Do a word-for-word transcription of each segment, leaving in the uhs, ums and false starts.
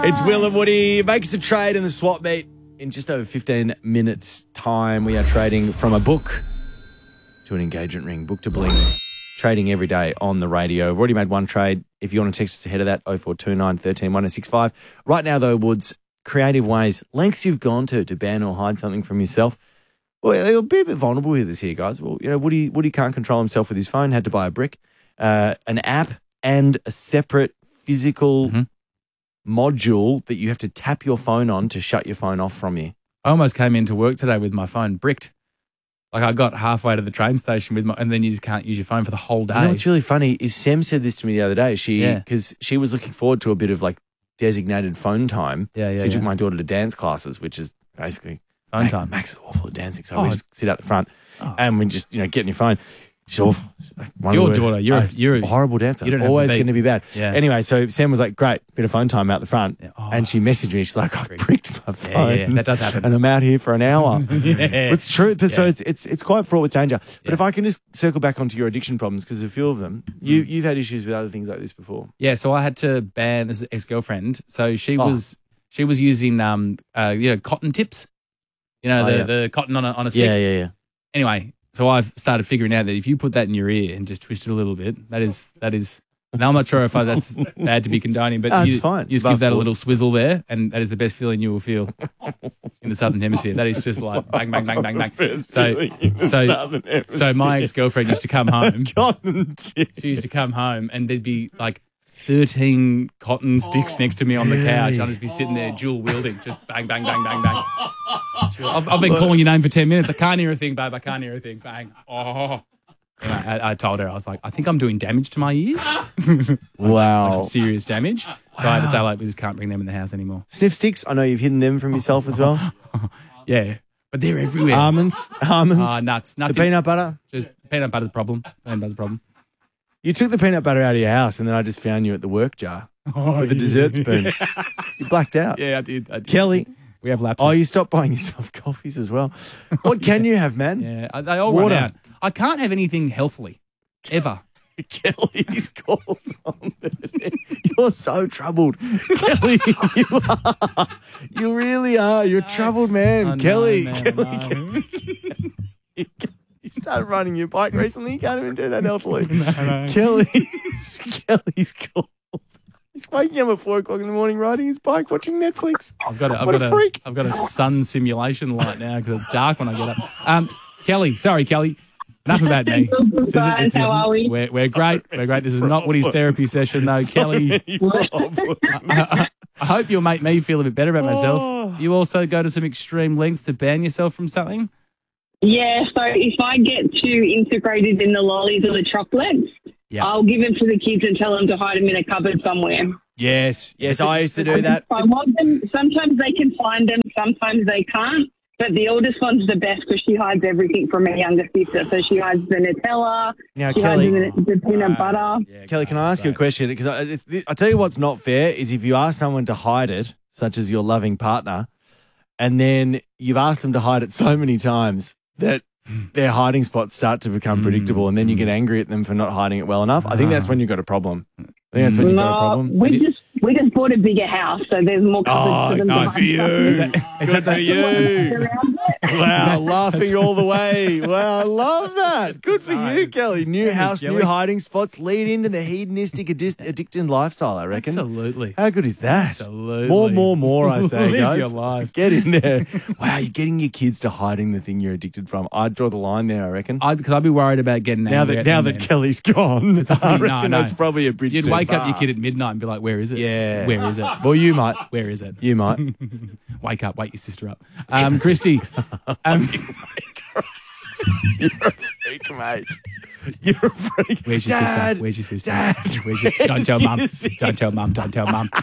It's Will and Woody. Makes a trade in the swap meet. In just over fifteen minutes' time, we are trading from a book to an engagement ring. Book to bling. Trading every day on the radio. We've already made one trade. If you want to text us ahead of that, oh four two nine, one three, one oh six five. Right now, though, Woods, creative ways, lengths you've gone to to ban or hide something from yourself. Well, he'll be a bit vulnerable with this here, guys. Well, you know, Woody, Woody can't control himself with his phone, had to buy a brick, uh, an app, and a separate physical mm-hmm. module that you have to tap your phone on to shut your phone off from you. I almost came into work today with my phone bricked. Like I got halfway to the train station with my, and then you just can't use your phone for the whole day. You know what's really funny is Sam said this to me the other day. She, Yeah. because she was looking forward to a bit of like designated phone time. Yeah, yeah, She took yeah. my daughter to dance classes, which is basically Phone Max, time. Max is awful at dancing, so Oh, we just sit out the front and we just, you know, get in your phone. She's awful. Like, one your word. daughter. You're a- Oh, you're a- horrible dancer. you don't have Always to be. going to be bad. Yeah. Anyway, so Sam was like, great, bit of phone time out the front. Yeah. Oh. And she messaged me. She's like, I've bricked my phone. Yeah, yeah, yeah. That does happen. And I'm out here for an hour. Yeah. It's true. But so Yeah. it's, it's, it's quite fraught with danger. But Yeah. if I can just circle back onto your addiction problems, because a few of them, you, you've had issues with other things like this before. Yeah, so I had to ban this ex-girlfriend. So she Oh. was she was using um uh you know cotton tips, you know Oh, the yeah. the cotton on a on a stick. Yeah, yeah, yeah. Anyway, so I've started figuring out that if you put that in your ear and just twist it a little bit, that is that is. Now I'm not sure if I, that's bad to be condoning, but No, you, it's fine. you It's just give that a above little swizzle there, and that is the best feeling you will feel in the Southern Hemisphere. That is just like bang, bang, bang, bang, bang. So, so, so my ex-girlfriend used to come home. Cotton tips. She used to come home and there'd be like thirteen cotton sticks next to me on the couch. I'd just be sitting there dual wielding, just bang, bang, bang, bang, bang. She goes, I've, I've been calling your name for ten minutes. I can't hear a thing, babe. I can't hear a thing. Bang. Oh. And I, I told her, I was like, I think I'm doing damage to my ears. Wow. Like serious damage. So I had to say, like, we just can't bring them in the house anymore. Sniff sticks. I know you've hidden them from yourself as well. Yeah. But they're everywhere. Almonds. Almonds. Ah, nuts. the Nuts. peanut butter. Just peanut butter's a problem. Peanut butter's a problem. You took the peanut butter out of your house and then I just found you at the work jar with a dessert spoon. You blacked out. Yeah, I did. I did. Kelly. We have lapses. Oh, you stopped buying yourself coffees as well. What can you have, man? Yeah, I- they all Water. run out. I can't have anything healthily, ever. Kelly's called on it. You're so troubled. Kelly, you are. You really are. You're a troubled man. I know, Kelly, man, Kelly, I know. Kelly. You, you started riding your bike recently. You can't even do that healthily. Kelly, Kelly's called. He's waking up at four o'clock in the morning riding his bike, watching Netflix. I've got a, I've What got a freak. I've got a sun simulation light now because it's dark when I get up. Um, Kelly, sorry, Kelly. Enough about me. This is- Guys, this is- how are we? We're, we're great. We're great. This is not Woody's therapy session, though. Kelly, I, I, I hope you'll make me feel a bit better about myself. Oh. You also go to some extreme lengths to ban yourself from something? Yeah, so if I get too integrated in the lollies or the chocolates, Yeah. I'll give them to the kids and tell them to hide them in a cupboard somewhere. Yes, yes, I used to do that. I want them. Sometimes they can find them, sometimes they can't. But the oldest one's the best because she hides everything from her younger sister. So she hides the Nutella, Now, she Kelly- hides the, the peanut butter. Yeah, Kelly, can I ask you a great. question? Because I, it's, I tell you what's not fair is if you ask someone to hide it, such as your loving partner, and then you've asked them to hide it so many times that their hiding spots start to become predictable, and then you get angry at them for not hiding it well enough. I think that's when you've got a problem. I think that's when you've got a No, problem. we just we just bought a bigger house, so there's more cupboards Oh, for them to nice hide for you. stuff in. Is that, is that Good for the, you. Around it. Wow, laughing all the way. Wow, I love that. Good for you, Kelly. New Thanks, house, Kelly. new hiding spots lead into the hedonistic, addi- addicted lifestyle, I reckon. Absolutely. How good is that? Absolutely. More, more, more, I say, Live guys. your life. Get in there. Wow, you're getting your kids to hiding the thing you're addicted from. I'd draw the line there, I reckon. I'd, because I'd be worried about getting now angry that at now them that then. Kelly's gone, I No, reckon no. that's probably a bridge You'd too wake up far. your kid at midnight and be like, where is it? Yeah. Where is it? Well, you might. Where is it? You might. Wake up, wake your sister up. Um, Christy. Um, You're a freak, mate. You're a freak. where's your Dad, sister? Where's your sister? Dad, Where's your, don't tell where's mum. your sister? Don't tell mum. Don't tell mum.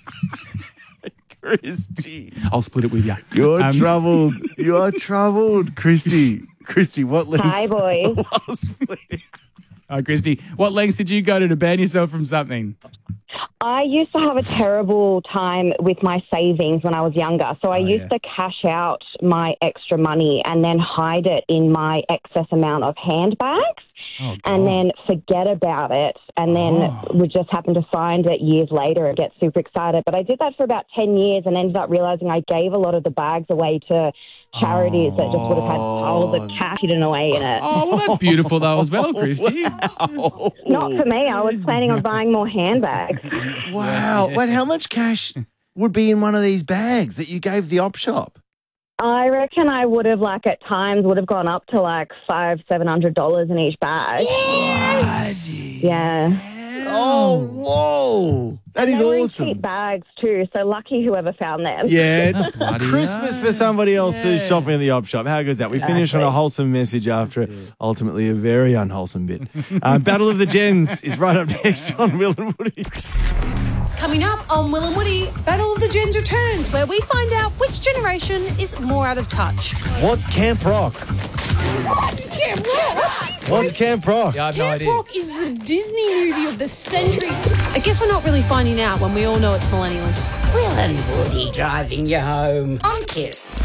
Christy. I'll split it with you. You're Um, troubled. You are troubled, Christy. Christy, what lengths? Hi, boys. While splitting- Oh, Christy, what lengths did you go to to ban yourself from something? I used to have a terrible time with my savings when I was younger. So I Oh, used yeah. to cash out my extra money and then hide it in my excess amount of handbags. Oh, God. and then forget about it. And then Oh. would just happen to find it years later and get super excited. But I did that for about ten years and ended up realizing I gave a lot of the bags away to charities that just would have had piles of cash hidden away in it. Oh, well, that's beautiful though as well, Christy. Not for me. I was planning on buying more handbags. Wow. Wait, how much cash would be in one of these bags that you gave the op shop? I reckon I would have, like, at times would have gone up to like five, seven hundred dollars in each bag. Yeah. Oh, whoa. That is They were in awesome. cheap bags too, so lucky whoever found them. Yeah, Bloody Christmas hell. for somebody else who's Yeah. shopping at the op shop. How good's that? We finish on a wholesome message after ultimately a very unwholesome bit. Uh, Battle of the Gens is right up next on Will and Woody. Coming up on Will and Woody, Battle of the Gens returns, where we find out which generation is more out of touch. What's Camp Rock? Camp Rock? What's Camp Rock? Yeah, I have no Camp idea. Rock is the Disney movie of the century. I guess we're not really finding out when we all know it's millennials. Will and Woody driving you home on Kiss.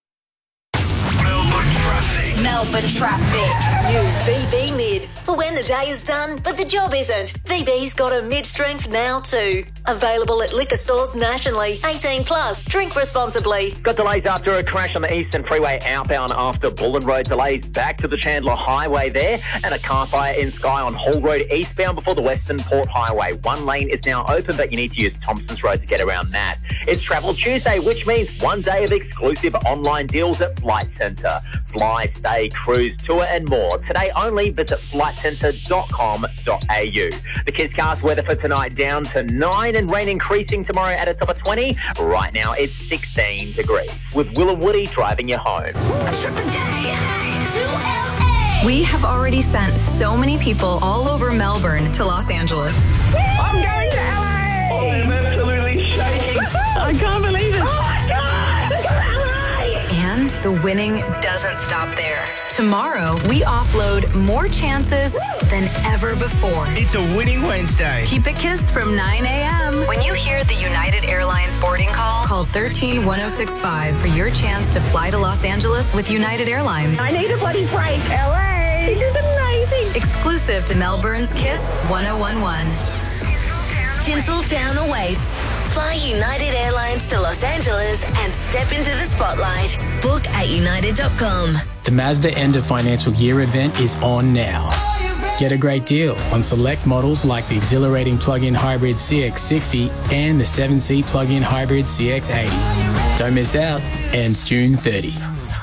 Melbourne traffic. New V B Mid. For when the day is done, but the job isn't. V B's got a mid-strength now too. Available at liquor stores nationally. eighteen plus. Drink responsibly. Got delays after a crash on the Eastern Freeway outbound after Bullen Road. Delays back to the Chandler Highway there. And a car fire in Skye on Hall Road eastbound before the Western Port Highway. One lane is now open, but you need to use Thompson's Road to get around that. It's Travel Tuesday, which means one day of exclusive online deals at Flight Centre. Fly, stay, cruise, tour and more. Today only, visit flight centre dot com dot a u. The Kisscast weather for tonight down to nine and rain increasing tomorrow at a top of twenty. Right now it's sixteen degrees. With Will and Woody driving you home. We have already sent so many people all over Melbourne to Los Angeles. I'm going to L A! I am absolutely shaking. I can't believe it. Oh my God! Look at L A! And the winning doesn't stop there. Tomorrow, we offload more chances than ever before. It's a winning Wednesday. Keep it Kiss from nine a.m. When you hear the United Airlines boarding call, call one three one oh six five for your chance to fly to Los Angeles with United Airlines. I need a bloody break, L A! This is amazing! Exclusive to Melbourne's Kiss one oh one one. Tinseltown awaits. Fly United Airlines to Los Angeles and step into the spotlight. Book at united dot com. The Mazda End of Financial Year event is on now. Get a great deal on select models like the exhilarating plug-in hybrid C X sixty and the seven seat plug-in hybrid C X eighty. Don't miss out. Ends June thirtieth.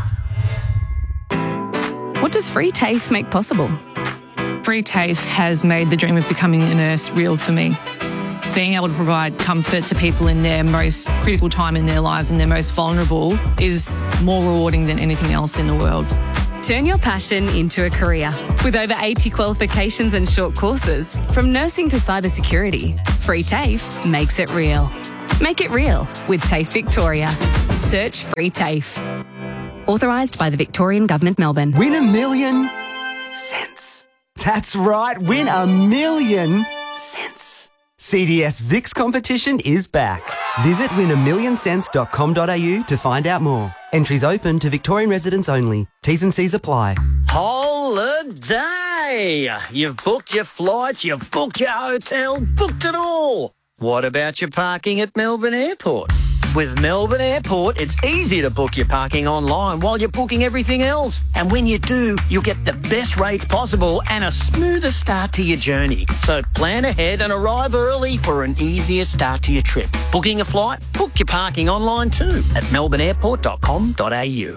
What does Free TAFE make possible? Free TAFE has made the dream of becoming a nurse real for me. Being able to provide comfort to people in their most critical time in their lives and their most vulnerable is more rewarding than anything else in the world. Turn your passion into a career. With over eighty qualifications and short courses, from nursing to cybersecurity, Free TAFE makes it real. Make it real with TAFE Victoria. Search Free TAFE. Authorised by the Victorian Government, Melbourne. Win a million cents. That's right, win a million cents. C D S Vix competition is back. Visit win a million cents dot com dot a u to find out more. Entries open to Victorian residents only. T's and C's apply. Holiday! You've booked your flights, you've booked your hotel, booked it all. What about your parking at Melbourne Airport? With Melbourne Airport, it's easy to book your parking online while you're booking everything else. And when you do, you'll get the best rates possible and a smoother start to your journey. So plan ahead and arrive early for an easier start to your trip. Booking a flight? Book your parking online too at melbourne airport dot com dot a u.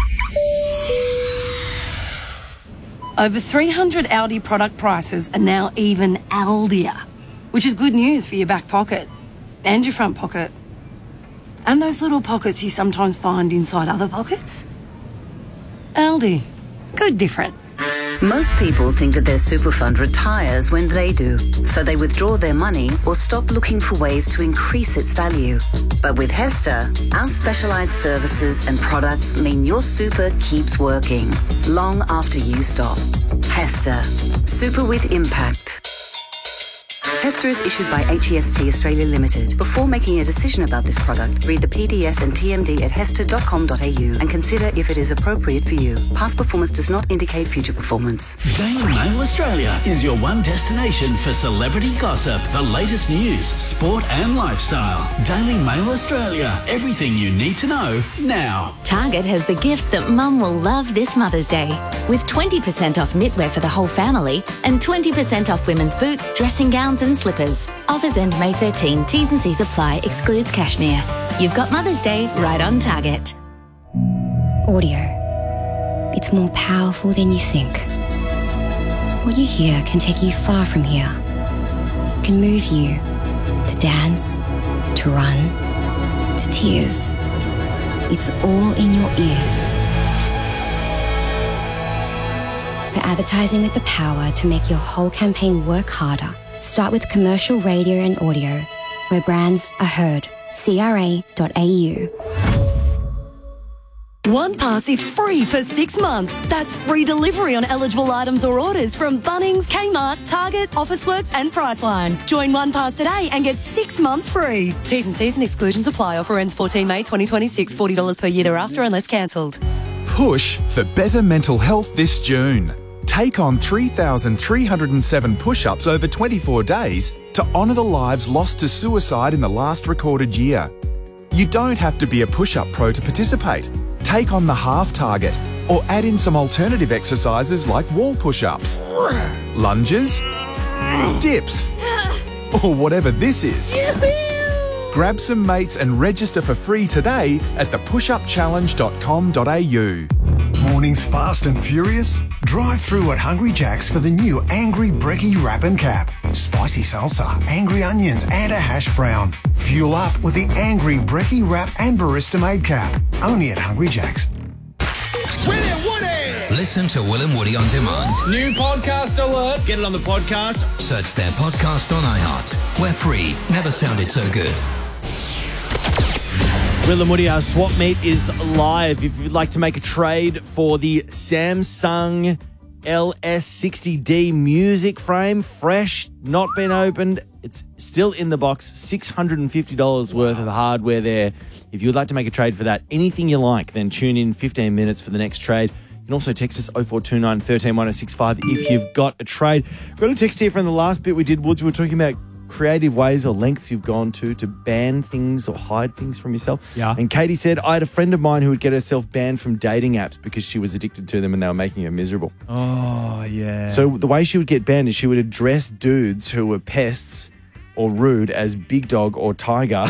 Over three hundred Aldi product prices are now even Aldier, which is good news for your back pocket and your front pocket. And those little pockets you sometimes find inside other pockets. Aldi. Good different. Most people think that their super fund retires when they do, so they withdraw their money or stop looking for ways to increase its value. But with Hester, our specialised services and products mean your super keeps working long after you stop. Hester. Super with impact. Hester is issued by H E S T Australia Limited. Before making a decision about this product, read the P D S and T M D at hester dot com dot a u and consider if it is appropriate for you. Past performance does not indicate future performance. Daily Mail Australia is your one destination for celebrity gossip, the latest news, sport and lifestyle. Daily Mail Australia. Everything you need to know now. Target has the gifts that Mum will love this Mother's Day, with twenty percent off knitwear for the whole family and twenty percent off women's boots, dressing gowns and slippers. Offers end May thirteenth. T's and C's apply. Excludes cashmere. You've got Mother's Day right on Target. Audio. It's more powerful than you think. What you hear can take you far from here. It can move you to dance, to run, to tears. It's all in your ears. For advertising with the power to make your whole campaign work harder, start with commercial radio and audio, where brands are heard. C R A dot A U. OnePass is free for six months. That's free delivery on eligible items or orders from Bunnings, Kmart, Target, Officeworks and Priceline. Join OnePass today and get six months free. T's and C's and exclusions apply. Offer ends fourteen May twenty twenty-six. forty dollars per year thereafter unless cancelled. Push for better mental health this June. Take on three thousand three hundred seven push-ups over twenty-four days to honour the lives lost to suicide in the last recorded year. You don't have to be a push-up pro to participate. Take on the half target or add in some alternative exercises like wall push-ups, lunges, dips, or whatever this is. Grab some mates and register for free today at the push up challenge dot com dot a u. Mornings fast and furious? Drive through at Hungry Jack's for the new Angry Brekkie Wrap and Cap. Spicy salsa, angry onions and a hash brown. Fuel up with the Angry Brekkie Wrap and Barista Made Cap. Only at Hungry Jack's. Listen to Will and Woody on demand. New podcast alert. Get it on the podcast. Search their podcast on iHeart. We're free. Never sounded so good. Will and Woody, our swap meet is live. If you'd like to make a trade for the Samsung L S sixty D music frame, fresh, not been opened, it's still in the box, six hundred fifty dollars worth of hardware there. If you would like to make a trade for that, anything you like, then tune in fifteen minutes for the next trade. You can also text us oh four two nine, one three one oh six five if you've got a trade. Got a text here from the last bit we did, Woods. We were talking about creative ways or lengths you've gone to to ban things or hide things from yourself. Yeah. And Katie said, I had a friend of mine who would get herself banned from dating apps because she was addicted to them and they were making her miserable. Oh, yeah. So the way she would get banned is she would address dudes who were pests or rude as big dog or tiger.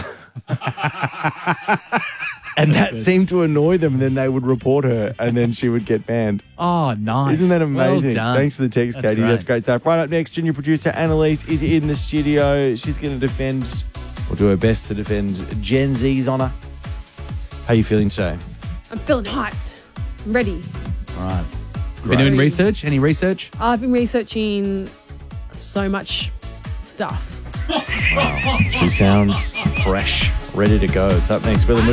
And that seemed to annoy them, and then they would report her, and then she would get banned. Oh, nice. Isn't that amazing? Well done. Thanks for the text, That's Katie. great. That's great stuff. Right up next, junior producer Annalise is in the studio. She's going to defend, or do her best to defend, Gen Z's honour. How are you feeling today? I'm feeling hyped. I'm ready. All right. Been doing research? Any research? I've been researching so much stuff. She sounds fresh, ready to go. It's up next. Will and Woody.